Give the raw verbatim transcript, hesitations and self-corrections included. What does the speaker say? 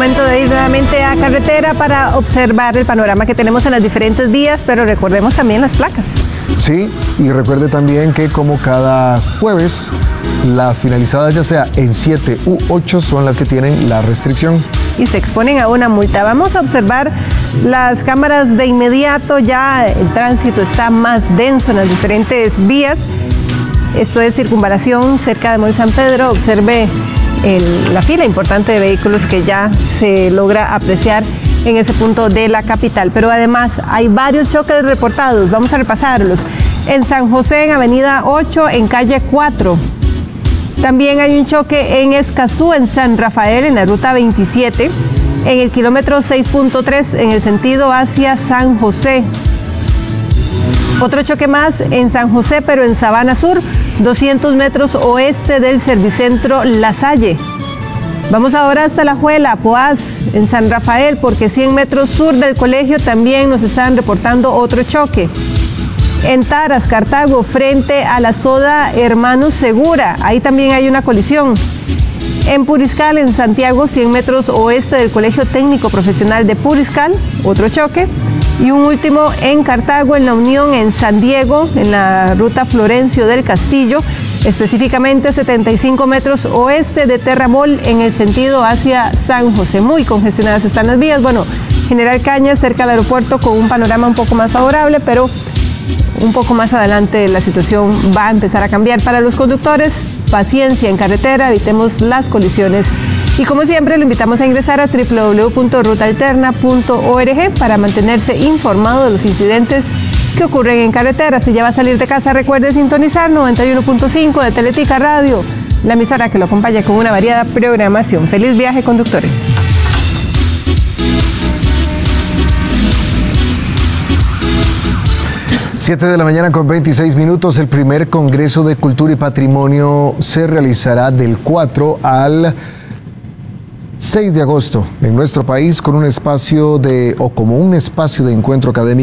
momento de ir nuevamente a carretera para observar el panorama que tenemos en las diferentes vías, pero recordemos también las placas. Sí, y recuerde también que como cada jueves, las finalizadas ya sea en siete u ocho son las que tienen la restricción. Y se exponen a una multa. Vamos a observar las cámaras de inmediato, ya el tránsito está más denso en las diferentes vías. Esto es circunvalación cerca de Mall San Pedro. Observe el, la fila importante de vehículos que ya se logra apreciar en ese punto de la capital. Pero además hay varios choques reportados, vamos a repasarlos. En San José, en Avenida ocho, en calle cuatro. También hay un choque en Escazú, en San Rafael, en la ruta veintisiete, en el kilómetro seis punto tres, en el sentido hacia San José. Otro choque más en San José, pero en Sabana Sur, doscientos metros oeste del Servicentro La Salle. Vamos ahora hasta La Juela, Poás, en San Rafael, porque cien metros sur del colegio también nos están reportando otro choque. En Taras, Cartago, frente a la Soda Hermanos Segura, ahí también hay una colisión. En Puriscal, en Santiago, cien metros oeste del Colegio Técnico Profesional de Puriscal, otro choque. Y un último en Cartago, en la Unión, en San Diego, en la ruta Florencio del Castillo, específicamente setenta y cinco metros oeste de Terramol, en el sentido hacia San José. Muy congestionadas están las vías. Bueno, General Cañas, cerca del aeropuerto, con un panorama un poco más favorable, pero un poco más adelante la situación va a empezar a cambiar. Para los conductores, paciencia en carretera, evitemos las colisiones. Y como siempre, lo invitamos a ingresar a doble u doble u doble u punto ruta alterna punto org para mantenerse informado de los incidentes que ocurren en carretera. Si ya va a salir de casa, recuerde sintonizar noventa y uno punto cinco de Teletica Radio, la emisora que lo acompaña con una variada programación. Feliz viaje, conductores. siete de la mañana con veintiséis minutos. El primer Congreso de Cultura y Patrimonio se realizará del cuatro al seis de agosto en nuestro país con un espacio de, o como un espacio de encuentro académico